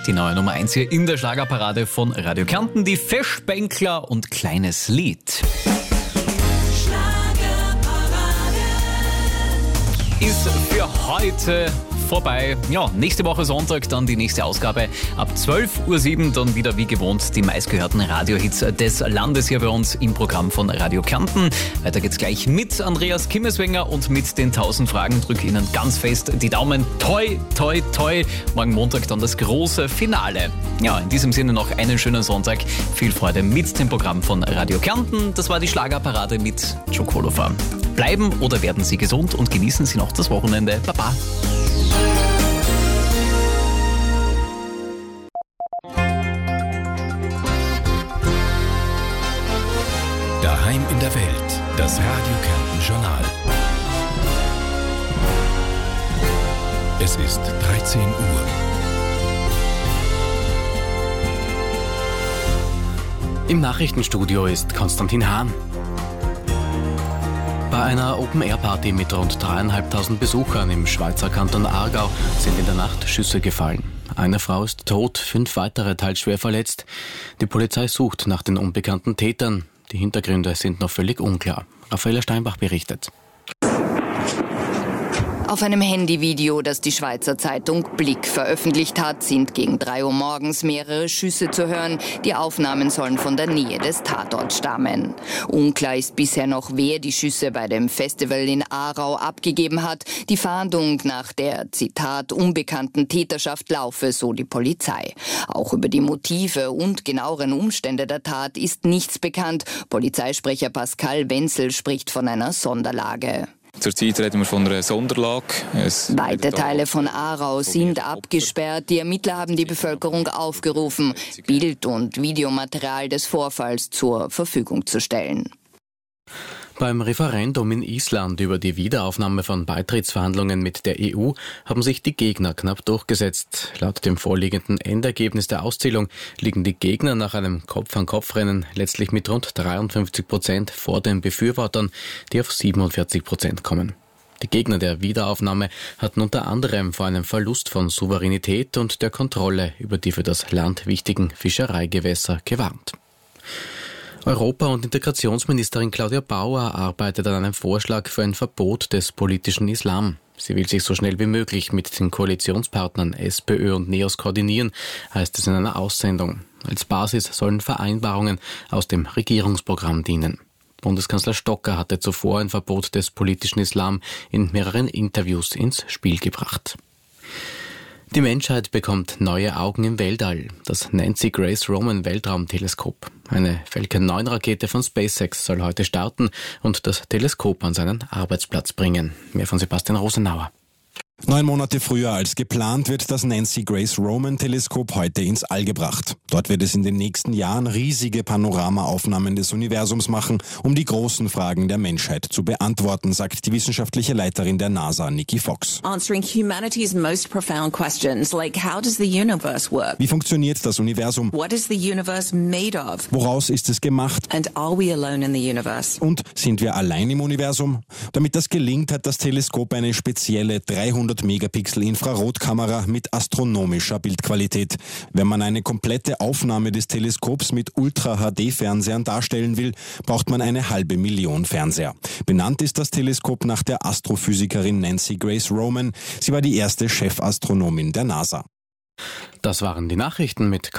Die neue Nummer 1 hier in der Schlagerparade von Radio Kärnten, die Feschbänkler und Kleines Lied. Ist für heute vorbei. Ja, nächste Woche Sonntag dann die nächste Ausgabe. Ab 12.07 Uhr dann wieder wie gewohnt die meistgehörten Radiohits des Landes hier bei uns im Programm von Radio Kärnten. Weiter geht's gleich mit Andreas Kimmeswenger und mit den 1000 Fragen. Drücke Ihnen ganz fest die Daumen. Toi, toi, toi. Morgen Montag dann das große Finale. Ja, in diesem Sinne noch einen schönen Sonntag. Viel Freude mit dem Programm von Radio Kärnten. Das war die Schlagerparade mit Joe Kolofer. Bleiben oder werden Sie gesund und genießen Sie noch das Wochenende. Baba. Daheim in der Welt, das Radio Kärnten Journal. Es ist 13 Uhr. Im Nachrichtenstudio ist Konstantin Hahn. Bei einer Open-Air-Party mit rund 3.500 Besuchern im Schweizer Kanton Aargau sind in der Nacht Schüsse gefallen. Eine Frau ist tot, 5 weitere teils schwer verletzt. Die Polizei sucht nach den unbekannten Tätern. Die Hintergründe sind noch völlig unklar. Raffaella Steinbach berichtet. Auf einem Handyvideo, das die Schweizer Zeitung Blick veröffentlicht hat, sind gegen 3 Uhr morgens mehrere Schüsse zu hören. Die Aufnahmen sollen von der Nähe des Tatorts stammen. Unklar ist bisher noch, wer die Schüsse bei dem Festival in Aarau abgegeben hat. Die Fahndung nach der, Zitat, unbekannten Täterschaft laufe, so die Polizei. Auch über die Motive und genaueren Umstände der Tat ist nichts bekannt. Polizeisprecher Pascal Wenzel spricht von einer Sonderlage. Zurzeit reden wir von einer Sonderlage. Weite Teile von Aarau sind abgesperrt. Die Ermittler haben die Bevölkerung aufgerufen, Bild- und Videomaterial des Vorfalls zur Verfügung zu stellen. Beim Referendum in Island über die Wiederaufnahme von Beitrittsverhandlungen mit der EU haben sich die Gegner knapp durchgesetzt. Laut dem vorliegenden Endergebnis der Auszählung liegen die Gegner nach einem Kopf-an-Kopf-Rennen letztlich mit rund 53% vor den Befürwortern, die auf 47% kommen. Die Gegner der Wiederaufnahme hatten unter anderem vor einem Verlust von Souveränität und der Kontrolle über die für das Land wichtigen Fischereigewässer gewarnt. Europa- und Integrationsministerin Claudia Bauer arbeitet an einem Vorschlag für ein Verbot des politischen Islam. Sie will sich so schnell wie möglich mit den Koalitionspartnern SPÖ und NEOS koordinieren, heißt es in einer Aussendung. Als Basis sollen Vereinbarungen aus dem Regierungsprogramm dienen. Bundeskanzler Stocker hatte zuvor ein Verbot des politischen Islam in mehreren Interviews ins Spiel gebracht. Die Menschheit bekommt neue Augen im Weltall. Das Nancy Grace Roman Weltraumteleskop. Eine Falcon 9 Rakete von SpaceX soll heute starten und das Teleskop an seinen Arbeitsplatz bringen. Mehr von Sebastian Rosenauer. 9 Monate früher als geplant wird das Nancy Grace Roman Teleskop heute ins All gebracht. Dort wird es in den nächsten Jahren riesige Panoramaaufnahmen des Universums machen, um die großen Fragen der Menschheit zu beantworten, sagt die wissenschaftliche Leiterin der NASA, Nikki Fox. Answering humanity's most profound questions, like how does the universe work? Wie funktioniert das Universum? What is the universe made of? Woraus ist es gemacht? And are we alone in the universe? Und sind wir allein im Universum? Damit das gelingt, hat das Teleskop eine spezielle 300 Megapixel Infrarotkamera mit astronomischer Bildqualität. Wenn man eine komplette Aufnahme des Teleskops mit Ultra-HD-Fernsehern darstellen will, braucht man 500.000 Fernseher. Benannt ist das Teleskop nach der Astrophysikerin Nancy Grace Roman. Sie war die erste Chefastronomin der NASA. Das waren die Nachrichten mit